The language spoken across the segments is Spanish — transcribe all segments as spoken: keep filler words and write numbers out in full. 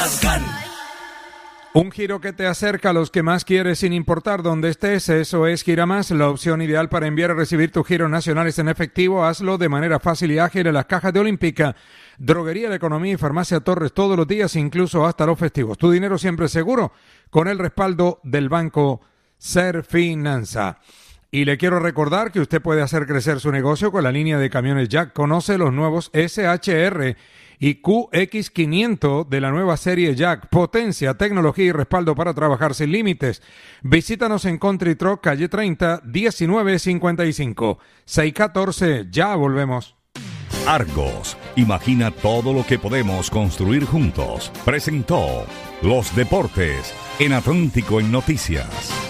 Un giro que te acerca a los que más quieres sin importar dónde estés. Eso es Giramás, la opción ideal para enviar y recibir tus giros nacionales en efectivo. Hazlo de manera fácil y ágil en las cajas de Olímpica, Droguería La Economía y Farmacia Torres todos los días, incluso hasta los festivos. Tu dinero siempre seguro con el respaldo del banco Serfinanza. Y le quiero recordar que usted puede hacer crecer su negocio con la línea de camiones Jack. Conoce los nuevos S H R y Q X quinientos de la nueva serie Jack. Potencia, tecnología y respaldo para trabajar sin límites. Visítanos en Country Truck, calle treinta, diecinueve cincuenta y cinco. seis catorce, ya volvemos. Argos, imagina todo lo que podemos construir juntos. Presentó Los Deportes en Atlántico en Noticias.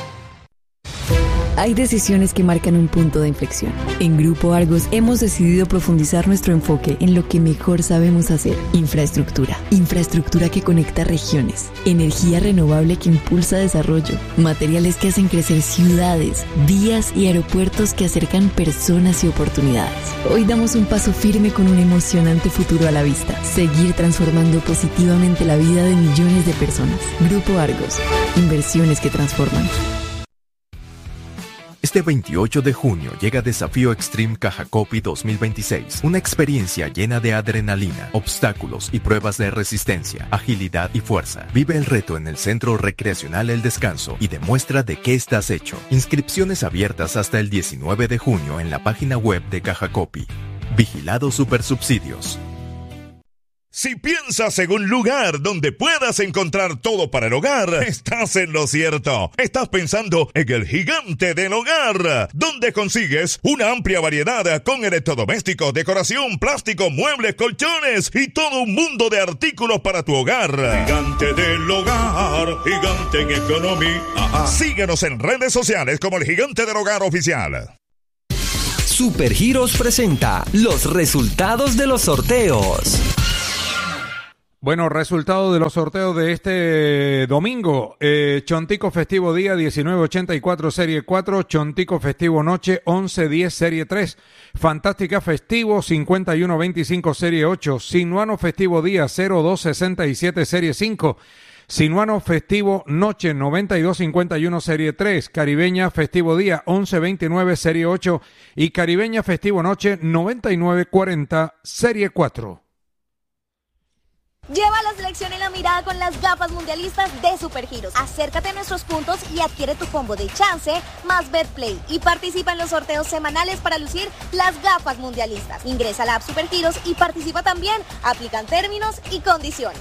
Hay decisiones que marcan un punto de inflexión. En Grupo Argos hemos decidido profundizar nuestro enfoque en lo que mejor sabemos hacer. Infraestructura. Infraestructura que conecta regiones. Energía renovable que impulsa desarrollo. Materiales que hacen crecer ciudades, vías y aeropuertos que acercan personas y oportunidades. Hoy damos un paso firme con un emocionante futuro a la vista. Seguir transformando positivamente la vida de millones de personas. Grupo Argos. Inversiones que transforman. Este veintiocho de junio llega Desafío Extreme Cajacopi dos mil veintiséis, una experiencia llena de adrenalina, obstáculos y pruebas de resistencia, agilidad y fuerza. Vive el reto en el Centro Recreacional El Descanso y demuestra de qué estás hecho. Inscripciones abiertas hasta el diecinueve de junio en la página web de Cajacopi. Vigilado Supersubsidios. Si piensas en un lugar donde puedas encontrar todo para el hogar, estás en lo cierto. Estás pensando en el Gigante del Hogar, donde consigues una amplia variedad con electrodomésticos, decoración, plástico, muebles, colchones y todo un mundo de artículos para tu hogar. Gigante del Hogar, Gigante en Economía. Ajá. Síguenos en redes sociales como el Gigante del Hogar Oficial. Supergiros presenta los resultados de los sorteos. Bueno, resultado de los sorteos de este domingo. Eh, Chontico Festivo Día diecinueve ochenta y cuatro Serie cuatro, Chontico Festivo Noche once diez Serie tres, Fantástica Festivo cincuenta y uno veinticinco Serie ocho, Sinuano Festivo Día cero dos sesenta y siete Serie cinco, Sinuano Festivo Noche noventa y dos cincuenta y uno Serie tres, Caribeña Festivo Día once veintinueve Serie ocho y Caribeña Festivo Noche noventa y nueve cuarenta Serie cuatro. Lleva la selección en la mirada con las gafas mundialistas de Supergiros. Acércate a nuestros puntos y adquiere tu combo de chance más Betplay y participa en los sorteos semanales para lucir las gafas mundialistas. Ingresa a la app Supergiros y participa también. Aplican términos y condiciones.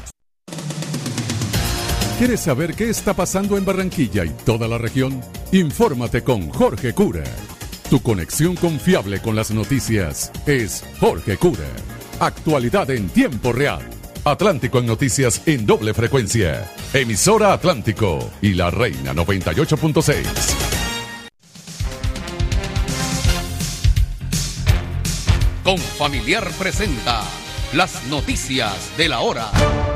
¿Quieres saber qué está pasando en Barranquilla y toda la región? Infórmate con Jorge Cura. Tu conexión confiable con las noticias es Jorge Cura. Actualidad en tiempo real. Atlántico en Noticias en doble frecuencia. Emisora Atlántico y La Reina noventa y ocho punto seis. Confamiliar presenta las noticias de la hora.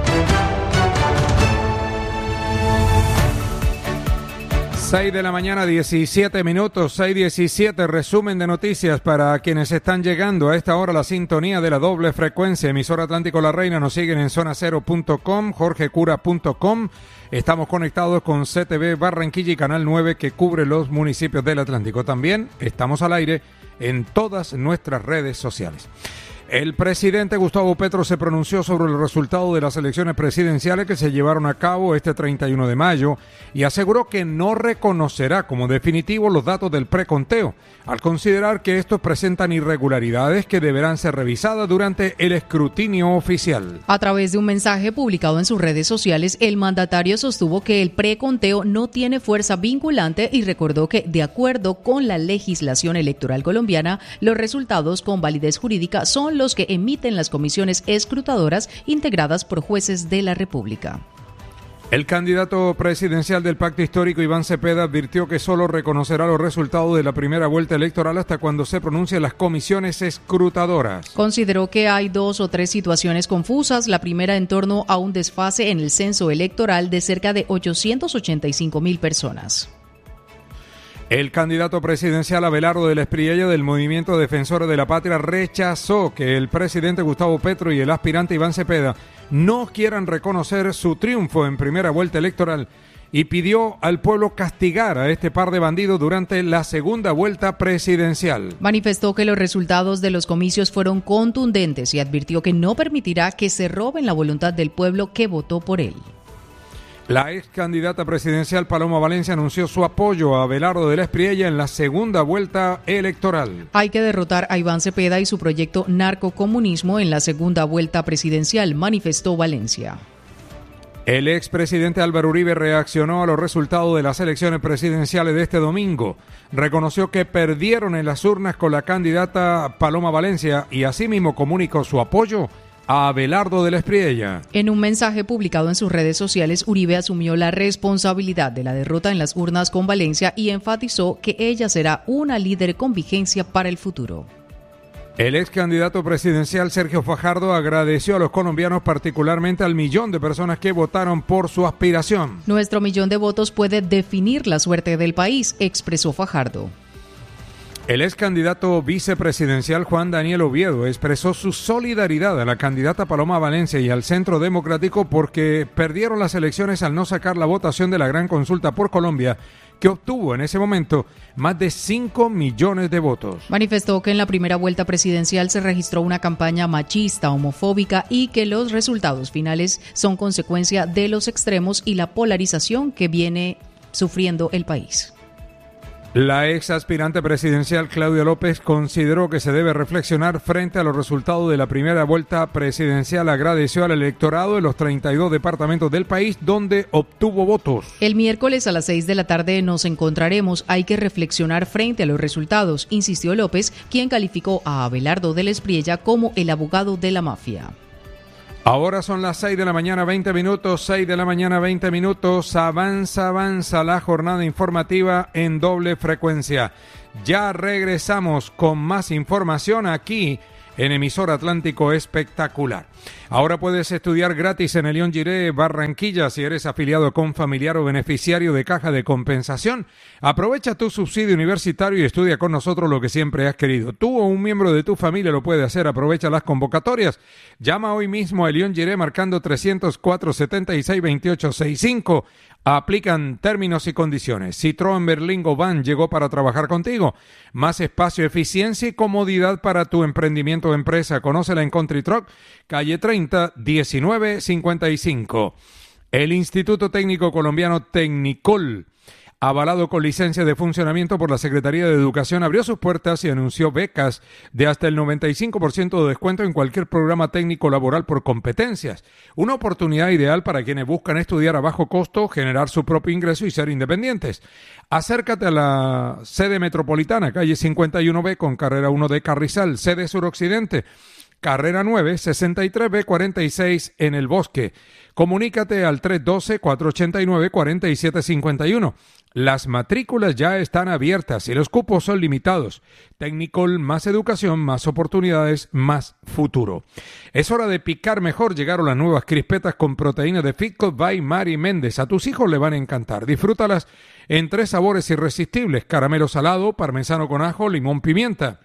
seis de la mañana, diecisiete minutos, seis diecisiete, resumen de noticias para quienes están llegando a esta hora la sintonía de la doble frecuencia. Emisora Atlántico La Reina, nos siguen en zona cero punto com, jorge cura punto com. Estamos conectados con C T V Barranquilla y Canal nueve que cubre los municipios del Atlántico. También estamos al aire en todas nuestras redes sociales. El presidente Gustavo Petro se pronunció sobre el resultado de las elecciones presidenciales que se llevaron a cabo este treinta y uno de mayo y aseguró que no reconocerá como definitivo los datos del preconteo, al considerar que estos presentan irregularidades que deberán ser revisadas durante el escrutinio oficial. A través de un mensaje publicado en sus redes sociales, el mandatario sostuvo que el preconteo no tiene fuerza vinculante y recordó que, de acuerdo con la legislación electoral colombiana, los resultados con validez jurídica son los que emiten las comisiones escrutadoras integradas por jueces de la República. El candidato presidencial del Pacto Histórico, Iván Cepeda, advirtió que solo reconocerá los resultados de la primera vuelta electoral hasta cuando se pronuncien las comisiones escrutadoras. Consideró que hay dos o tres situaciones confusas. La primera en torno a un desfase en el censo electoral de cerca de ochocientos ochenta y cinco mil personas. El candidato presidencial Abelardo de la Espriella del Movimiento Defensor de la Patria rechazó que el presidente Gustavo Petro y el aspirante Iván Cepeda no quieran reconocer su triunfo en primera vuelta electoral y pidió al pueblo castigar a este par de bandidos durante la segunda vuelta presidencial. Manifestó que los resultados de los comicios fueron contundentes y advirtió que no permitirá que se roben la voluntad del pueblo que votó por él. La ex candidata presidencial Paloma Valencia anunció su apoyo a Abelardo de la Espriella en la segunda vuelta electoral. Hay que derrotar a Iván Cepeda y su proyecto narcocomunismo en la segunda vuelta presidencial, manifestó Valencia. El expresidente Álvaro Uribe reaccionó a los resultados de las elecciones presidenciales de este domingo. Reconoció que perdieron en las urnas con la candidata Paloma Valencia y asimismo comunicó su apoyo a Abelardo de la Espriella. En un mensaje publicado en sus redes sociales, Uribe asumió la responsabilidad de la derrota en las urnas con Valencia y enfatizó que ella será una líder con vigencia para el futuro. El ex candidato presidencial Sergio Fajardo agradeció a los colombianos, particularmente al millón de personas que votaron por su aspiración. Nuestro millón de votos puede definir la suerte del país, expresó Fajardo. El ex candidato vicepresidencial Juan Daniel Oviedo expresó su solidaridad a la candidata Paloma Valencia y al Centro Democrático porque perdieron las elecciones al no sacar la votación de la gran consulta por Colombia, que obtuvo en ese momento más de cinco millones de votos. Manifestó que en la primera vuelta presidencial se registró una campaña machista, homofóbica y que los resultados finales son consecuencia de los extremos y la polarización que viene sufriendo el país. La ex aspirante presidencial Claudia López consideró que se debe reflexionar frente a los resultados de la primera vuelta presidencial. Agradeció al electorado de los treinta y dos departamentos del país donde obtuvo votos. El miércoles a las seis de la tarde nos encontraremos. Hay que reflexionar frente a los resultados, insistió López, quien calificó a Abelardo de la Espriella como el abogado de la mafia. Ahora son las seis de la mañana, veinte minutos, seis de la mañana, veinte minutos. Avanza, avanza la jornada informativa en doble frecuencia. Ya regresamos con más información aquí en Emisor Atlántico Espectacular. Ahora puedes estudiar gratis en Elión Giré, Barranquilla, si eres afiliado con familiar o beneficiario de Caja de Compensación. Aprovecha tu subsidio universitario y estudia con nosotros lo que siempre has querido. Tú o un miembro de tu familia lo puede hacer. Aprovecha las convocatorias. Llama hoy mismo a Elión Giré marcando trescientos cuatro, setenta y seis, veintiocho sesenta y cinco. Aplican términos y condiciones. Citroën Berlingo Van llegó para trabajar contigo. Más espacio, eficiencia y comodidad para tu emprendimiento o empresa. Conócela en Country Truck, calle treinta, diecinueve cincuenta y cinco. El Instituto Técnico Colombiano Tecnicol, avalado con licencia de funcionamiento por la Secretaría de Educación, abrió sus puertas y anunció becas de hasta el noventa y cinco por ciento de descuento en cualquier programa técnico laboral por competencias. Una oportunidad ideal para quienes buscan estudiar a bajo costo, generar su propio ingreso y ser independientes. Acércate a la sede metropolitana, calle cincuenta y uno B con carrera uno de Carrizal, sede suroccidente, carrera nueve, sesenta y tres B cuarenta y seis en El Bosque. Comunícate al tres uno dos, cuatro ocho nueve, cuatro siete cinco uno. Las matrículas ya están abiertas y los cupos son limitados. Tecnicol, más educación, más oportunidades, más futuro. Es hora de picar mejor. Llegaron las nuevas crispetas con proteína de Fitco by Mari Méndez. A tus hijos le van a encantar. Disfrútalas en tres sabores irresistibles: caramelo salado, parmesano con ajo, limón, pimienta.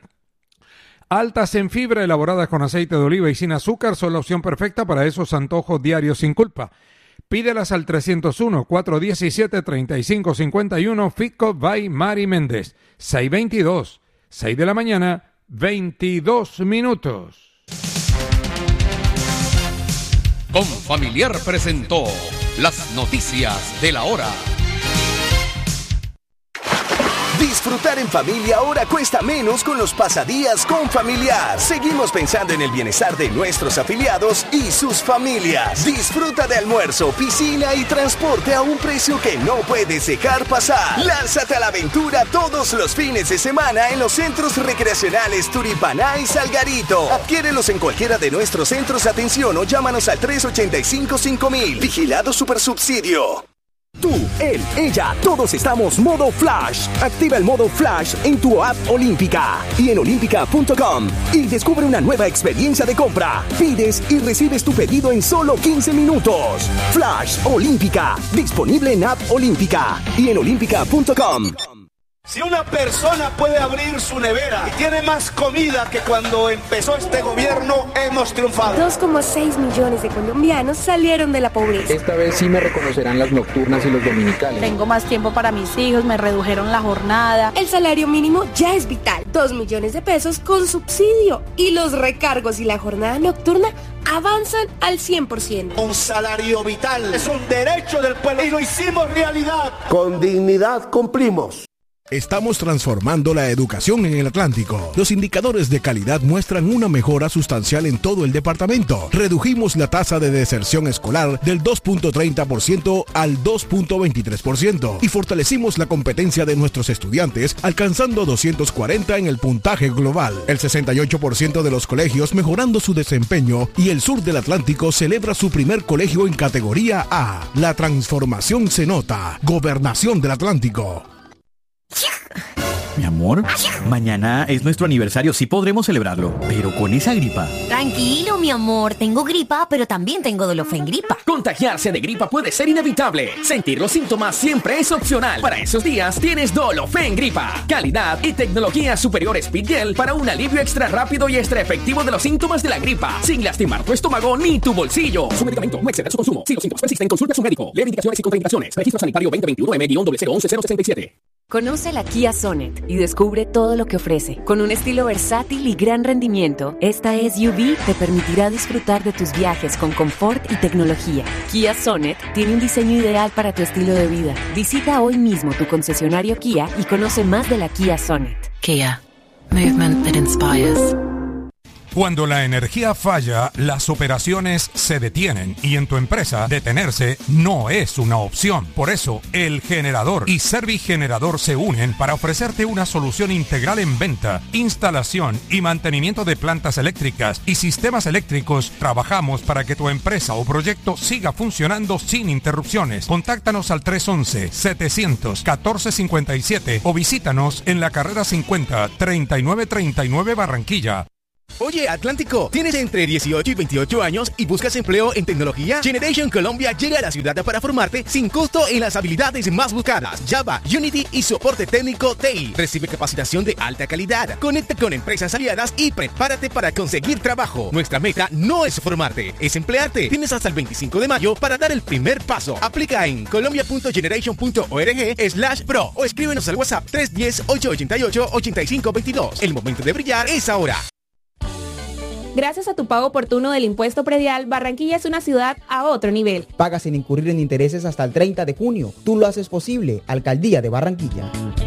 Altas en fibra, elaboradas con aceite de oliva y sin azúcar, son la opción perfecta para esos antojos diarios sin culpa. Pídelas al trescientos uno, cuatrocientos diecisiete, treinta y cinco cincuenta y uno, Fitco by Mari Méndez. seis veintidós, seis de la mañana, veintidós minutos. Confamiliar presentó las noticias de la hora. Disfrutar en familia ahora cuesta menos con los pasadías con Familiar. Seguimos pensando en el bienestar de nuestros afiliados y sus familias. Disfruta de almuerzo, piscina y transporte a un precio que no puedes dejar pasar. Lánzate a la aventura todos los fines de semana en los centros recreacionales Turipaná y Salgarito. Adquiérelos en cualquiera de nuestros centros de atención o llámanos al tres ocho cinco, cinco mil. Vigilado Supersubsidio. Tú, él, ella, todos estamos modo Flash. Activa el modo Flash en tu app Olímpica y en olímpica punto com y descubre una nueva experiencia de compra. Pides y recibes tu pedido en solo quince minutos. Flash Olímpica, disponible en app Olímpica y en olímpica punto com. Si una persona puede abrir su nevera y tiene más comida que cuando empezó este gobierno, hemos triunfado. dos coma seis millones de colombianos salieron de la pobreza. Esta vez sí me reconocerán las nocturnas y los dominicales. Tengo más tiempo para mis hijos, me redujeron la jornada. El salario mínimo ya es vital, dos millones de pesos con subsidio. Y los recargos y la jornada nocturna avanzan al cien por ciento. Un salario vital es un derecho del pueblo y lo hicimos realidad. Con dignidad cumplimos. Estamos transformando la educación en el Atlántico. Los indicadores de calidad muestran una mejora sustancial en todo el departamento. Redujimos la tasa de deserción escolar del dos punto treinta por ciento al dos punto veintitrés por ciento y fortalecimos la competencia de nuestros estudiantes alcanzando doscientos cuarenta en el puntaje global. El sesenta y ocho por ciento de los colegios mejorando su desempeño y el sur del Atlántico celebra su primer colegio en categoría A. La transformación se nota. Gobernación del Atlántico. Mi amor, mañana es nuestro aniversario, sí podremos celebrarlo, pero con esa gripa. Tranquilo, mi amor, tengo gripa, pero también tengo Dolofen Gripa. Contagiarse de gripa puede ser inevitable. Sentir los síntomas siempre es opcional. Para esos días tienes Dolofen Gripa. Calidad y tecnología superior Speed Gel para un alivio extra rápido y extra efectivo de los síntomas de la gripa, sin lastimar tu estómago ni tu bolsillo. Su medicamento no excede su consumo. Si los síntomas persisten, consulte a su médico. Leer indicaciones y contraindicaciones. Registro sanitario veinte veintiuno M guión cero once cero sesenta y siete. Conoce la Kia Sonet y descubre todo lo que ofrece. Con un estilo versátil y gran rendimiento, esta S U V te permitirá disfrutar de tus viajes con confort y tecnología. Kia Sonet tiene un diseño ideal para tu estilo de vida. Visita hoy mismo tu concesionario Kia y conoce más de la Kia Sonet. Kia. Movement that inspires. Cuando la energía falla, las operaciones se detienen y en tu empresa detenerse no es una opción. Por eso, El Generador y Servigenerador se unen para ofrecerte una solución integral en venta, instalación y mantenimiento de plantas eléctricas y sistemas eléctricos. Trabajamos para que tu empresa o proyecto siga funcionando sin interrupciones. Contáctanos al tres once, setecientos, catorce cincuenta y siete o visítanos en la carrera cincuenta, treinta y nueve treinta y nueve Barranquilla. Oye, Atlántico, ¿tienes entre dieciocho y veintiocho años y buscas empleo en tecnología? Generation Colombia llega a la ciudad para formarte sin costo en las habilidades más buscadas: Java, Unity y soporte técnico T I. Recibe capacitación de alta calidad. Conecta con empresas aliadas y prepárate para conseguir trabajo. Nuestra meta no es formarte, es emplearte. Tienes hasta el veinticinco de mayo para dar el primer paso. Aplica en colombia punto generation punto org slash pro o escríbenos al WhatsApp tres uno cero, ocho ocho ocho, ocho cinco dos dos. El momento de brillar es ahora. Gracias a tu pago oportuno del impuesto predial, Barranquilla es una ciudad a otro nivel. Paga sin incurrir en intereses hasta el treinta de junio. Tú lo haces posible. Alcaldía de Barranquilla.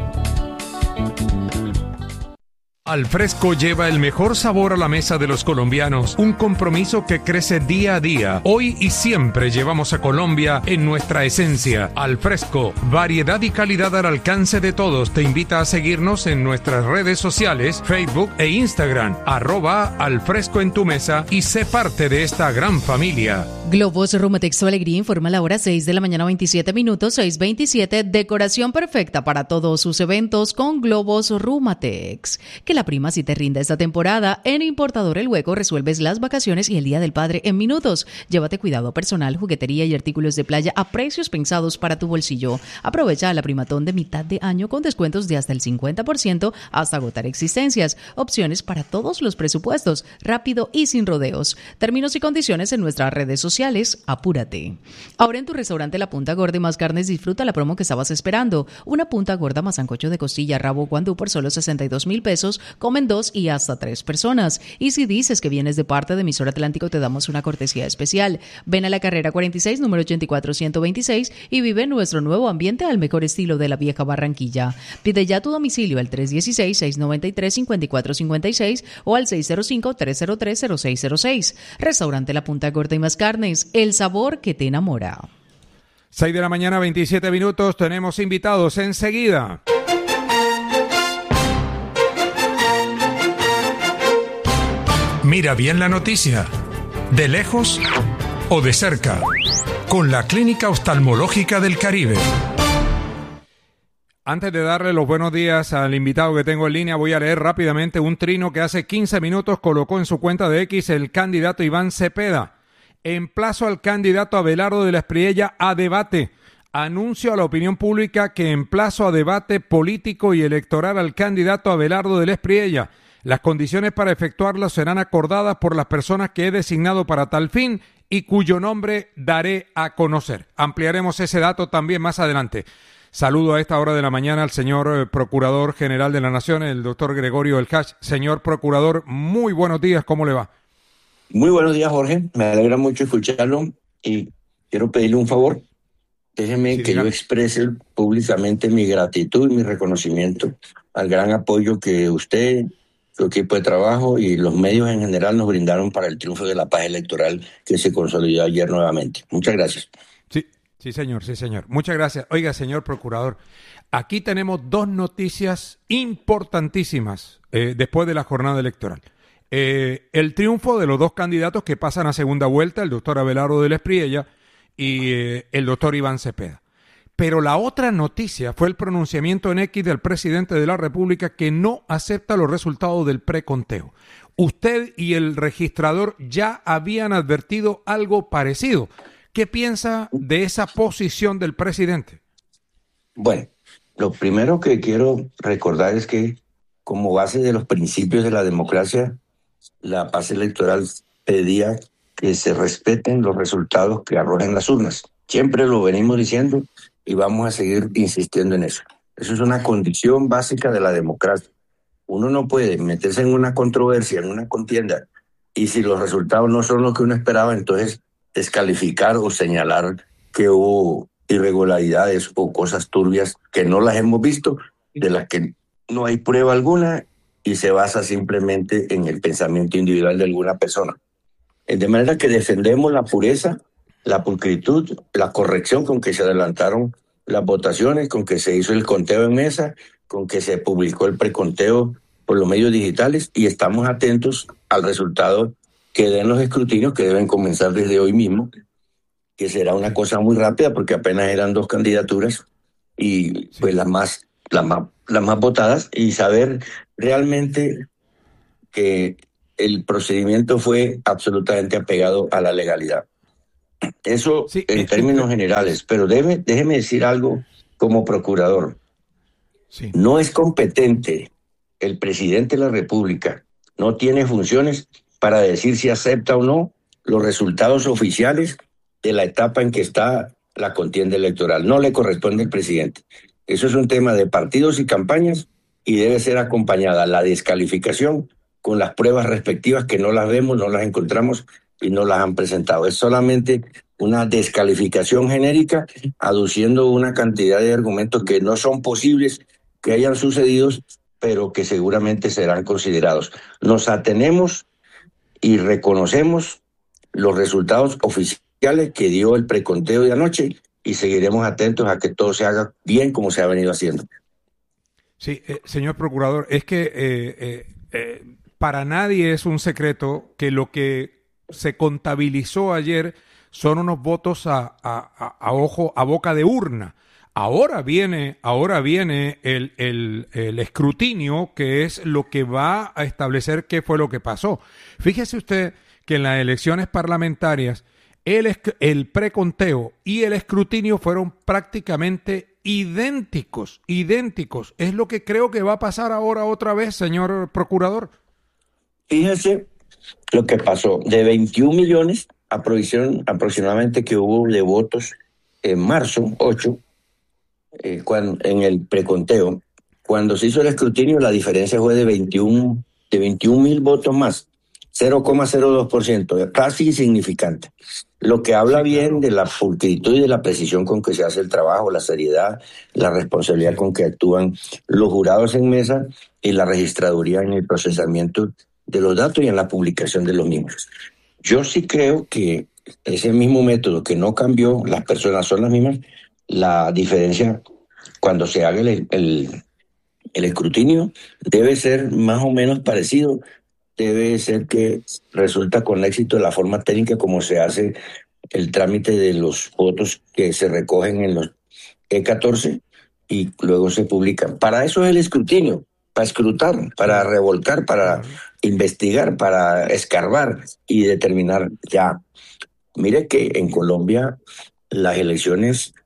Alfresco lleva el mejor sabor a la mesa de los colombianos, un compromiso que crece día a día. Hoy y siempre llevamos a Colombia en nuestra esencia. Alfresco, variedad y calidad al alcance de todos. Te invita a seguirnos en nuestras redes sociales, Facebook e Instagram, arroba Alfresco en tu mesa y sé parte de esta gran familia. Globos Rumatex Tu Alegría informa la hora seis de la mañana, veintisiete minutos, seis veintisiete. Decoración perfecta para todos sus eventos con Globos Rumatex. Que la prima si te rinda esta temporada. En Importador El Hueco resuelves las vacaciones y el Día del Padre en minutos. Llévate cuidado personal, juguetería y artículos de playa a precios pensados para tu bolsillo. Aprovecha la primatón de mitad de año con descuentos de hasta el cincuenta por ciento hasta agotar existencias. Opciones para todos los presupuestos, rápido y sin rodeos. Términos y condiciones en nuestras redes sociales. Apúrate. Ahora en tu restaurante La Punta Gorda y Más Carnes disfruta la promo que estabas esperando. Una punta gorda más sancocho de costilla, rabo, guandú por solo sesenta y dos mil pesos. Comen dos y hasta tres personas. Y si dices que vienes de parte de Emisor Atlántico, te damos una cortesía especial. Ven a la carrera cuarenta y seis, número ochenta y cuatro ciento veintiséis y vive nuestro nuevo ambiente al mejor estilo de la vieja Barranquilla. Pide ya tu domicilio al tres uno seis, seis nueve tres, cinco cuatro cinco seis o al seis cero cinco, tres cero tres, cero seis cero seis. Restaurante La Punta Gorda y Más Carnes, el sabor que te enamora. seis de la mañana, veintisiete minutos. Tenemos invitados enseguida. Mira bien la noticia, de lejos o de cerca, con la Clínica Oftalmológica del Caribe. Antes de darle los buenos días al invitado que tengo en línea, voy a leer rápidamente un trino que hace quince minutos colocó en su cuenta de X el candidato Iván Cepeda. Emplazo al candidato Abelardo de la Espriella a debate. Anuncio a la opinión pública que emplazo a debate político y electoral al candidato Abelardo del Espriella. Las condiciones para efectuarlo serán acordadas por las personas que he designado para tal fin y cuyo nombre daré a conocer. Ampliaremos ese dato también más adelante. Saludo a esta hora de la mañana al señor eh, Procurador General de la Nación, el doctor Gregorio Elcash. Señor Procurador, muy buenos días, ¿cómo le va? Muy buenos días, Jorge. Me alegra mucho escucharlo y quiero pedirle un favor. Déjeme sí, que dígame. Yo exprese públicamente mi gratitud y mi reconocimiento al gran apoyo que usted, su equipo de trabajo y los medios en general nos brindaron para el triunfo de la paz electoral que se consolidó ayer nuevamente. Muchas gracias. Sí, sí, señor, sí, señor. Muchas gracias. Oiga, señor Procurador, aquí tenemos dos noticias importantísimas eh, después de la jornada electoral. Eh, el triunfo de los dos candidatos que pasan a segunda vuelta, el doctor Abelardo del Espriella y eh, el doctor Iván Cepeda. Pero la otra noticia fue el pronunciamiento en X del presidente de la República que no acepta los resultados del preconteo. Usted y el registrador ya habían advertido algo parecido. ¿Qué piensa de esa posición del presidente? Bueno, lo primero que quiero recordar es que como base de los principios de la democracia, la paz electoral pedía que se respeten los resultados que arrojan las urnas. Siempre lo venimos diciendo y vamos a seguir insistiendo en eso. Eso es una condición básica de la democracia. Uno no puede meterse en una controversia, en una contienda, y si los resultados no son los que uno esperaba, entonces descalificar o señalar que hubo irregularidades o cosas turbias que no las hemos visto, de las que no hay prueba alguna y se basa simplemente en el pensamiento individual de alguna persona. De manera que defendemos la pureza, la pulcritud, la corrección con que se adelantaron las votaciones, con que se hizo el conteo en mesa, con que se publicó el preconteo por los medios digitales y estamos atentos al resultado que den los escrutinios que deben comenzar desde hoy mismo, que será una cosa muy rápida porque apenas eran dos candidaturas y pues las más, las más, las más votadas y saber realmente que el procedimiento fue absolutamente apegado a la legalidad. Eso sí, en términos generales, pero debe, déjeme decir algo como procurador. Sí. No es competente el presidente de la República, no tiene funciones para decir si acepta o no los resultados oficiales de la etapa en que está la contienda electoral. No le corresponde al presidente. Eso es un tema de partidos y campañas y debe ser acompañada la descalificación con las pruebas respectivas que no las vemos, no las encontramos y no las han presentado. Es solamente una descalificación genérica aduciendo una cantidad de argumentos que no son posibles que hayan sucedido, pero que seguramente serán considerados. Nos atenemos y reconocemos los resultados oficiales que dio el preconteo de anoche y seguiremos atentos a que todo se haga bien como se ha venido haciendo. Sí, eh, señor Procurador, es que eh, eh, eh, para nadie es un secreto que lo que se contabilizó ayer son unos votos a, a, a ojo, a boca de urna. Ahora viene, ahora viene el, el, el escrutinio, que es lo que va a establecer qué fue lo que pasó. Fíjese usted que en las elecciones parlamentarias el, el preconteo y el escrutinio fueron prácticamente idénticos, idénticos. Es lo que creo que va a pasar ahora otra vez, señor Procurador. Fíjese lo que pasó. De veintiún millones aproximadamente que hubo de votos en marzo, ocho, eh, cuando, en el preconteo. Cuando se hizo el escrutinio, la diferencia fue de veintiún mil votos más, cero coma cero dos por ciento, casi insignificante. Lo que habla bien de la pulcritud y de la precisión con que se hace el trabajo, la seriedad, la responsabilidad con que actúan los jurados en mesa y la registraduría en el procesamiento de los datos y en la publicación de los mismos. Yo sí creo que ese mismo método que no cambió, las personas son las mismas, la diferencia cuando se haga el, el, el escrutinio debe ser más o menos parecido, debe ser que resulta con éxito la forma técnica como se hace el trámite de los votos que se recogen en los E catorce y luego se publican. Para eso es el escrutinio, para escrutar, para revolcar, para investigar, para escarbar y determinar ya. Mire que en Colombia las elecciones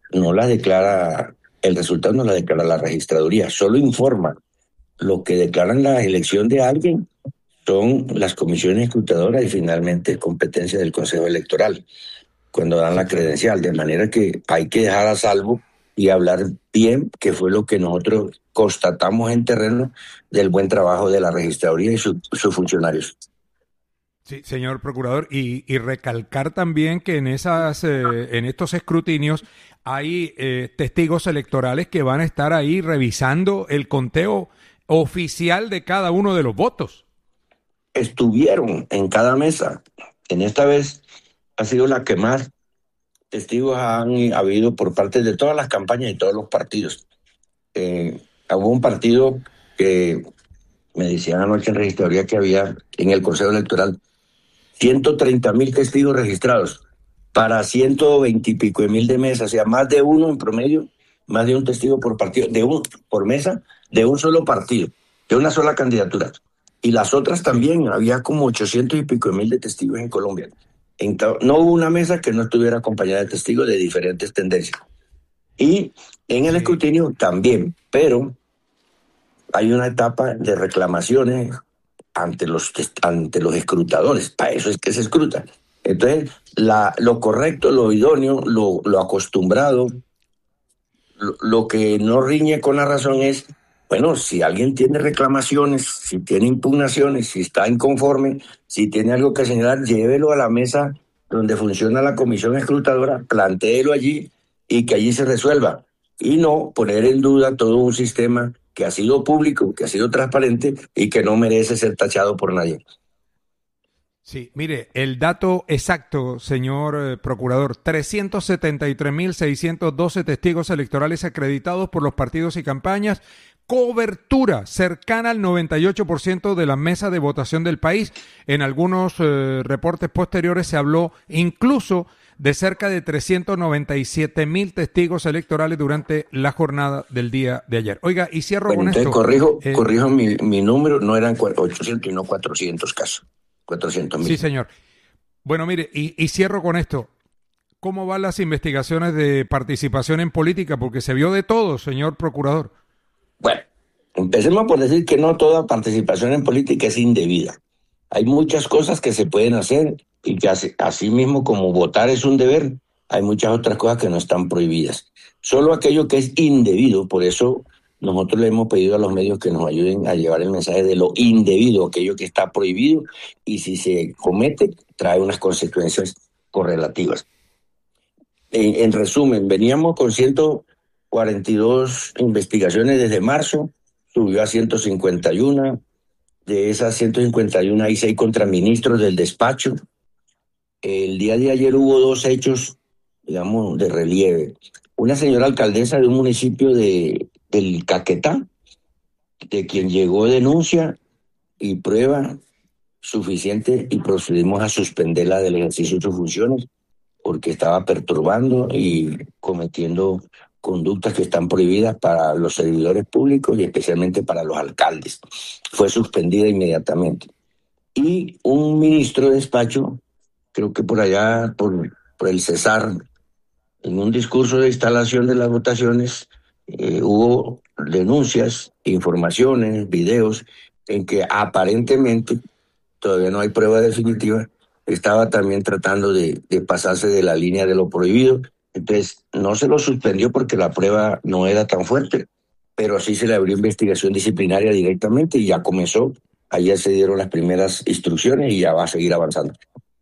no las declara, el resultado no la declara la registraduría, solo informa. Lo que declaran la elección de alguien son las comisiones escrutadoras y finalmente competencia del Consejo Electoral, cuando dan la credencial, de manera que hay que dejar a salvo y hablar bien, que fue lo que nosotros constatamos en terreno del buen trabajo de la registraduría y su, sus funcionarios. Sí, señor procurador, y, y recalcar también que en esas, eh, en estos escrutinios hay eh, testigos electorales que van a estar ahí revisando el conteo oficial de cada uno de los votos. Estuvieron en cada mesa. En esta vez ha sido la que más testigos han habido por parte de todas las campañas y todos los partidos. Eh, hubo un partido que me decían anoche en registraduría que había en el Consejo Electoral ciento treinta mil testigos registrados para ciento veinte y pico de mil de mesas, o sea, más de uno en promedio, más de un testigo por partido, de un por mesa, de un solo partido, de una sola candidatura. Y las otras también, había como ochocientos y pico de mil de testigos en Colombia. En, no hubo una mesa que no estuviera acompañada de testigos de diferentes tendencias. Y en el escrutinio también, pero hay una etapa de reclamaciones ante los, ante los escrutadores, para eso es que se escruta. Entonces, la, lo correcto, lo idóneo, lo, lo acostumbrado, lo, lo que no riñe con la razón es, bueno, si alguien tiene reclamaciones, si tiene impugnaciones, si está inconforme, si tiene algo que señalar, llévelo a la mesa donde funciona la comisión escrutadora, plantéelo allí y que allí se resuelva. Y no poner en duda todo un sistema que ha sido público, que ha sido transparente y que no merece ser tachado por nadie. Sí, mire, el dato exacto, señor eh, procurador, trescientos setenta y tres mil seiscientos doce testigos electorales acreditados por los partidos y campañas, cobertura cercana al noventa y ocho por ciento de la mesa de votación del país. En algunos eh, reportes posteriores se habló incluso de cerca de trescientos noventa y siete mil testigos electorales durante la jornada del día de ayer. Oiga, y cierro bueno, con entonces esto. Corrijo, eh, corrijo mi, mi número, no eran ochocientos y no cuatrocientos casos, cuatrocientos mil. Sí, señor. Bueno, mire, y, y cierro con esto. ¿Cómo van las investigaciones de participación en política? Porque se vio de todo, señor procurador. Bueno, empecemos por decir que no toda participación en política es indebida. Hay muchas cosas que se pueden hacer y que así, así mismo como votar es un deber, hay muchas otras cosas que no están prohibidas. Solo aquello que es indebido, por eso nosotros le hemos pedido a los medios que nos ayuden a llevar el mensaje de lo indebido, aquello que está prohibido, y si se comete, trae unas consecuencias correlativas. En, en resumen, veníamos con ciento cuarenta y dos investigaciones desde marzo, subió a ciento cincuenta y uno. De esas ciento cincuenta y uno hay seis contra ministros del despacho. El día de ayer hubo dos hechos, digamos, de relieve. Una señora alcaldesa de un municipio de, del Caquetá, de quien llegó denuncia y prueba suficiente y procedimos a suspenderla del ejercicio de sus funciones porque estaba perturbando y cometiendo conductas que están prohibidas para los servidores públicos y especialmente para los alcaldes. Fue suspendida inmediatamente. Y un ministro de despacho, creo que por allá, por, por el Cesar, en un discurso de instalación de las votaciones, eh, hubo denuncias, informaciones, videos, en que aparentemente, todavía no hay prueba definitiva, estaba también tratando de, de pasarse de la línea de lo prohibido. Entonces, no se lo suspendió porque la prueba no era tan fuerte, pero sí se le abrió investigación disciplinaria directamente y ya comenzó. Ayer se dieron las primeras instrucciones y ya va a seguir avanzando.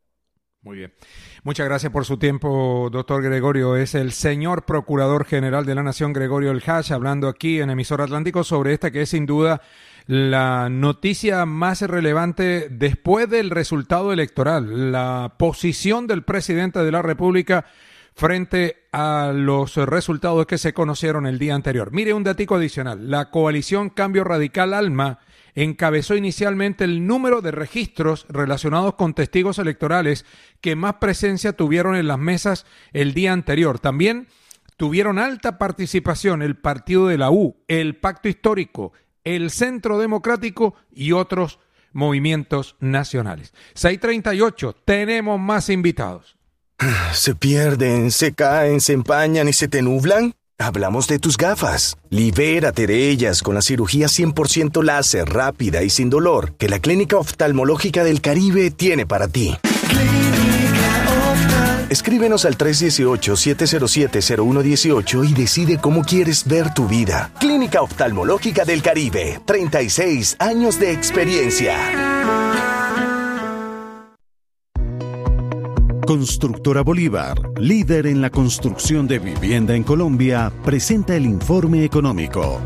Muy bien. Muchas gracias por su tiempo, doctor Gregorio. Es el señor Procurador General de la Nación, Gregorio El Hach, hablando aquí en Emisor Atlántico sobre esta que es sin duda la noticia más relevante después del resultado electoral, la posición del presidente de la República frente a los resultados que se conocieron el día anterior. Mire un datico adicional. La coalición Cambio Radical Alma encabezó inicialmente el número de registros relacionados con testigos electorales que más presencia tuvieron en las mesas el día anterior. También tuvieron alta participación el Partido de la U, el Pacto Histórico, el Centro Democrático y otros movimientos nacionales. seis treinta y ocho, tenemos más invitados. ¿Se pierden, se caen, se empañan y se te nublan? Hablamos de tus gafas. Libérate de ellas con la cirugía cien por ciento láser rápida y sin dolor que la Clínica Oftalmológica del Caribe tiene para ti. Escríbenos al tres uno ocho, siete cero siete, cero uno uno ocho y decide cómo quieres ver tu vida. Clínica Oftalmológica del Caribe, treinta y seis años de experiencia. Constructora Bolívar, líder en la construcción de vivienda en Colombia, presenta el informe económico.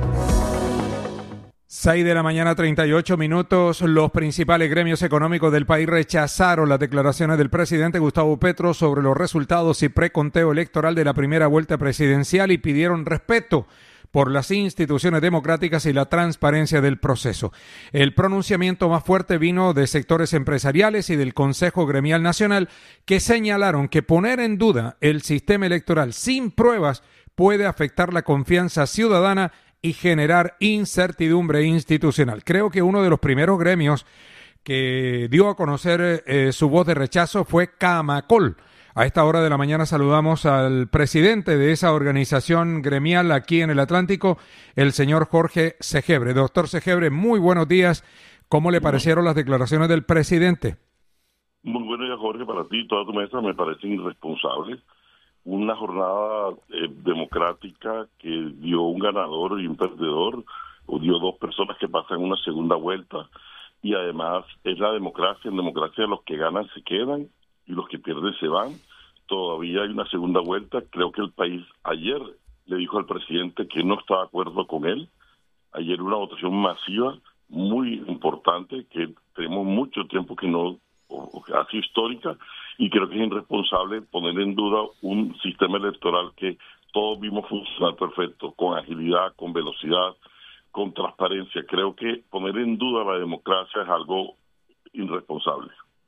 seis de la mañana, treinta y ocho minutos. Los principales gremios económicos del país rechazaron las declaraciones del presidente Gustavo Petro sobre los resultados y preconteo electoral de la primera vuelta presidencial y pidieron respeto por las instituciones democráticas y la transparencia del proceso. El pronunciamiento más fuerte vino de sectores empresariales y del Consejo Gremial Nacional, que señalaron que poner en duda el sistema electoral sin pruebas puede afectar la confianza ciudadana y generar incertidumbre institucional. Creo que uno de los primeros gremios que dio a conocer eh, su voz de rechazo fue Camacol. A esta hora de la mañana saludamos al presidente de esa organización gremial aquí en el Atlántico, el señor Jorge Segebre. Doctor Segebre, muy buenos días. ¿Cómo le parecieron las declaraciones del presidente? Muy buenos días, Jorge, para ti y toda tu mesa. Me parecen irresponsables. Una jornada eh, democrática que dio un ganador y un perdedor, o dio dos personas que pasan una segunda vuelta, y además es la democracia. En democracia los que ganan se quedan y los que pierden se van. Todavía hay una segunda vuelta. Creo que el país ayer le dijo al presidente que no está de acuerdo con él. Ayer una votación masiva, muy importante, que tenemos mucho tiempo que no ha sido histórica, y creo que es irresponsable poner en duda un sistema electoral que todos vimos funcionar perfecto, con agilidad, con velocidad, con transparencia. Creo que poner en duda la democracia es algo irresponsable.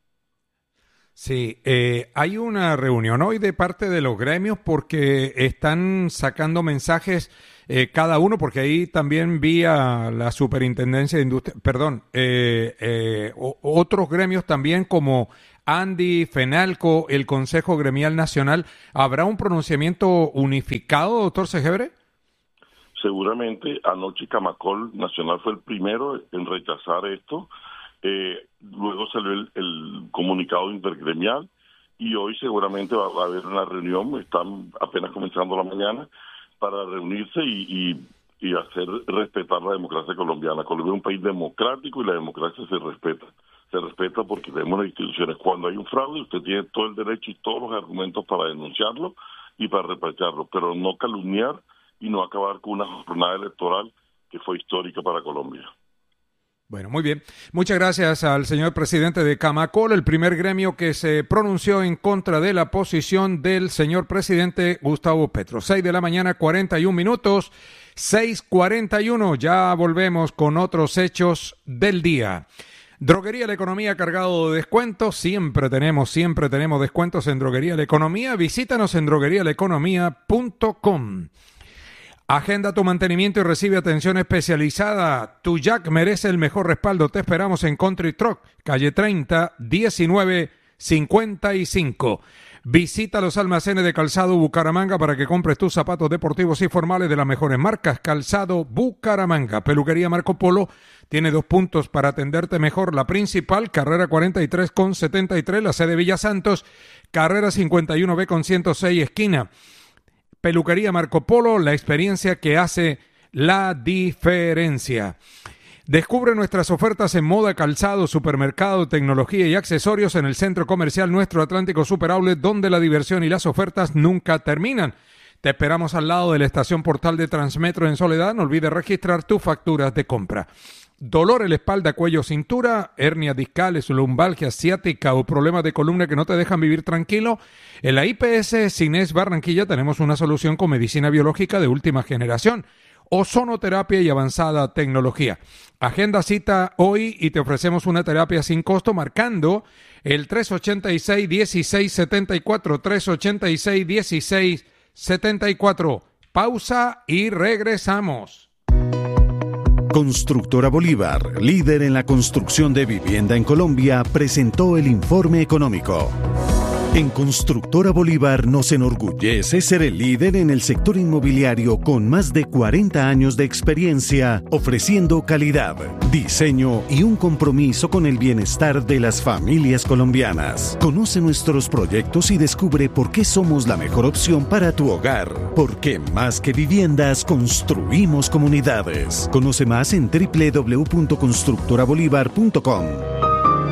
Sí, eh, hay una reunión hoy de parte de los gremios porque están sacando mensajes eh, cada uno, porque ahí también vi a la Superintendencia de Industria, perdón, eh, eh, o, otros gremios también como Andi, Fenalco, el Consejo Gremial Nacional. ¿Habrá un pronunciamiento unificado, doctor Segebre? Seguramente. Anoche Camacol Nacional fue el primero en rechazar esto. Eh, luego salió el, el comunicado intergremial y hoy seguramente va, va a haber una reunión. Están apenas comenzando la mañana para reunirse y, y, y hacer respetar la democracia colombiana. Colombia es un país democrático y la democracia se respeta. Se respeta porque tenemos las instituciones. Cuando hay un fraude, usted tiene todo el derecho y todos los argumentos para denunciarlo y para reprocharlo, pero no calumniar y no acabar con una jornada electoral que fue histórica para Colombia. Bueno, muy bien. Muchas gracias al señor presidente de Camacol, el primer gremio que se pronunció en contra de la posición del señor presidente Gustavo Petro. seis de la mañana, cuarenta y un minutos, seis cuarenta y uno. Ya volvemos con otros hechos del día. Droguería La Economía cargado de descuentos. Siempre tenemos, siempre tenemos descuentos en Droguería La Economía. Visítanos en droguería la economía punto com. Agenda tu mantenimiento y recibe atención especializada. Tu Jack merece el mejor respaldo. Te esperamos en Country Truck, calle treinta, diecinueve cincuenta y cinco. Visita los almacenes de Calzado Bucaramanga para que compres tus zapatos deportivos y formales de las mejores marcas. Calzado Bucaramanga. Peluquería Marco Polo tiene dos puntos para atenderte mejor. La principal, carrera cuarenta y tres con setenta y tres, la sede Villa Santos, carrera cincuenta y uno B con ciento seis, esquina. Peluquería Marco Polo, la experiencia que hace la diferencia. Descubre nuestras ofertas en moda, calzado, supermercado, tecnología y accesorios en el Centro Comercial Nuestro Atlántico Super Outlet, donde la diversión y las ofertas nunca terminan. Te esperamos al lado de la estación Portal de Transmetro en Soledad. No olvides registrar tus facturas de compra. Dolor en la espalda, cuello, cintura, hernias discales, lumbalgia ciática o problemas de columna que no te dejan vivir tranquilo. En la I P S Cines Barranquilla tenemos una solución con medicina biológica de última generación, ozonoterapia y avanzada tecnología. Agenda cita hoy y te ofrecemos una terapia sin costo marcando el tres ochenta y seis, dieciséis setenta y cuatro, tres ochenta y seis, dieciséis setenta y cuatro. Pausa y regresamos. Constructora Bolívar, líder en la construcción de vivienda en Colombia, presentó el informe económico. En Constructora Bolívar nos enorgullece ser el líder en el sector inmobiliario con más de cuarenta años de experiencia, ofreciendo calidad, diseño y un compromiso con el bienestar de las familias colombianas. Conoce nuestros proyectos y descubre por qué somos la mejor opción para tu hogar. Porque más que viviendas, construimos comunidades. Conoce más en doble u doble u doble u punto constructora bolívar punto com.